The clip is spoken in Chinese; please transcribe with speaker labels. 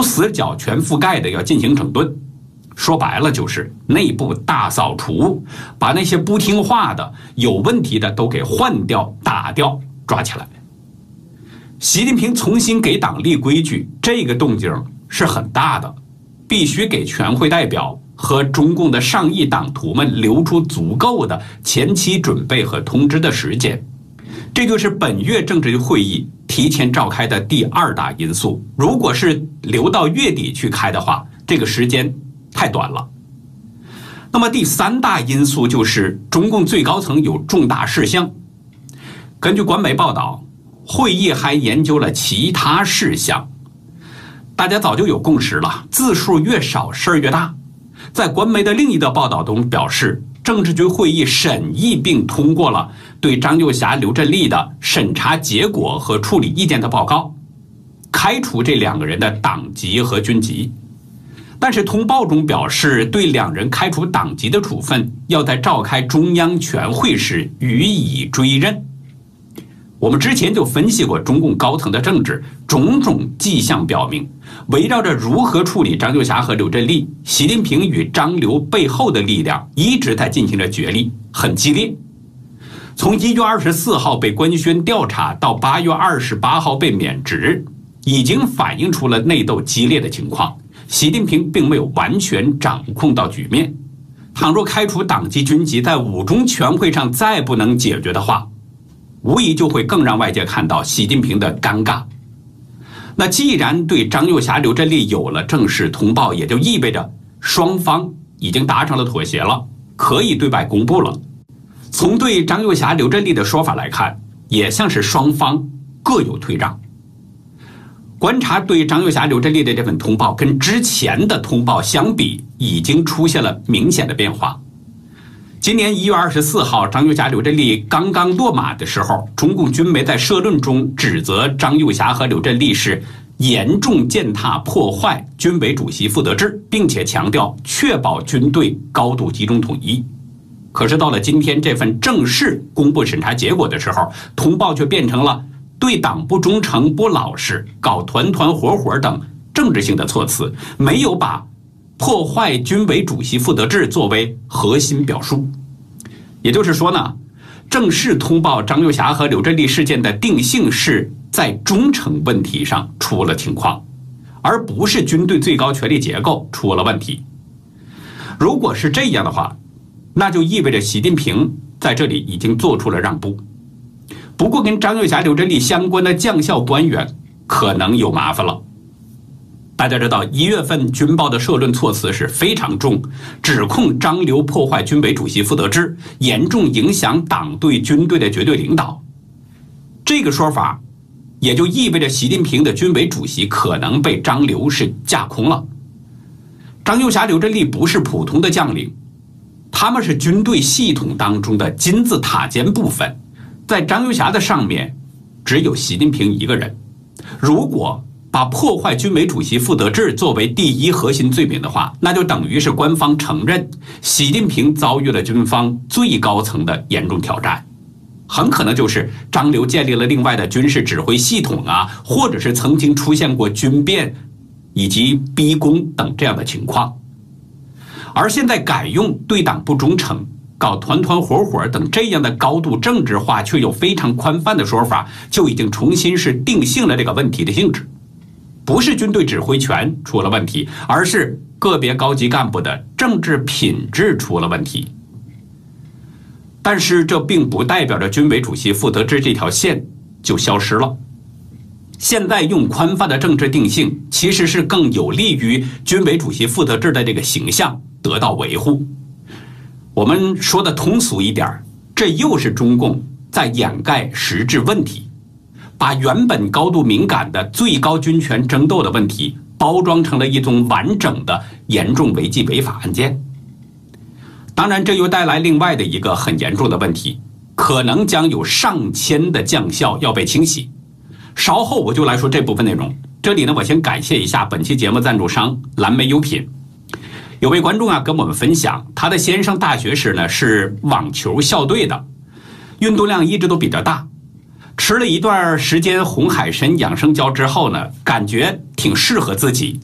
Speaker 1: 死角全覆盖的要进行整顿。说白了就是内部大扫除，把那些不听话的、有问题的都给换掉、打掉、抓起来。习近平重新给党立规矩，这个动静是很大的，必须给全会代表和中共的上亿党徒们留出足够的前期准备和通知的时间。这就是本月政治局会议提前召开的第二大因素。如果是留到月底去开的话，这个时间太短了。那么第三大因素就是中共最高层有重大事项。根据官媒报道，会议还研究了其他事项。大家早就有共识了，字数越少事儿越大。在官媒的另一则报道中表示，政治局会议审议并通过了对张又侠、刘振立的审查结果和处理意见的报告，开除这两个人的党籍和军籍。但是通报中表示，对两人开除党籍的处分要在召开中央全会时予以追认。我们之前就分析过中共高层的政治，种种迹象表明，围绕着如何处理张又侠和刘振立，习近平与张刘背后的力量一直在进行着角力，很激烈。从1月24号被官宣调查到8月28号被免职，已经反映出了内斗激烈的情况。习近平并没有完全掌控到局面。倘若开除党籍军籍在5中全会上再不能解决的话，无疑就会更让外界看到习近平的尴尬。那既然对张又侠、刘振立有了正式通报，也就意味着双方已经达成了妥协了，可以对外公布了。从对张又侠、刘振立的说法来看，也像是双方各有退让。观察对张又侠、刘振立的这份通报跟之前的通报相比，已经出现了明显的变化。今年1月24号，张又侠、刘振立刚刚落马的时候，中共军媒在社论中指责张又侠和刘振立是严重践踏破坏军委主席负责制，并且强调确保军队高度集中统一。可是到了今天这份正式公布审查结果的时候，通报却变成了对党不忠诚、不老实、搞团团伙伙等政治性的措辞，没有把破坏军委主席负责制作为核心表述。也就是说呢，正式通报张又侠和刘振立事件的定性是在忠诚问题上出了情况，而不是军队最高权力结构出了问题。如果是这样的话，那就意味着习近平在这里已经做出了让步。不过跟张又侠、刘振立相关的将校官员可能有麻烦了。大家知道1月份军报的社论措辞是非常重，指控张刘破坏军委主席负责制，严重影响党对军队的绝对领导。这个说法也就意味着习近平的军委主席可能被张刘是架空了。张又侠、刘振立不是普通的将领，他们是军队系统当中的金字塔尖部分，在张又侠的上面只有习近平一个人。如果把破坏军委主席负责制作为第一核心罪名的话，那就等于是官方承认习近平遭遇了军方最高层的严重挑战，很可能就是张刘建立了另外的军事指挥系统啊，或者是曾经出现过军变以及逼宫等这样的情况。而现在改用对党不忠诚、搞团团伙伙等这样的高度政治化却又非常宽泛的说法，就已经重新是定性了这个问题的性质。不是军队指挥权出了问题，而是个别高级干部的政治品质出了问题。但是这并不代表着军委主席负责制这条线就消失了。现在用宽泛的政治定性，其实是更有利于军委主席负责制的这个形象得到维护。我们说的通俗一点，这又是中共在掩盖实质问题，把原本高度敏感的最高军权争斗的问题包装成了一宗完整的严重违纪违法案件。当然这又带来另外的一个很严重的问题，可能将有上千的将校要被清洗。稍后我就来说这部分内容。这里呢，我先感谢一下本期节目赞助商蓝莓优品。有位观众啊跟我们分享，他的先生大学时呢是网球校队的，运动量一直都比较大，吃了一段时间红海参养生胶之后呢，感觉挺适合自己，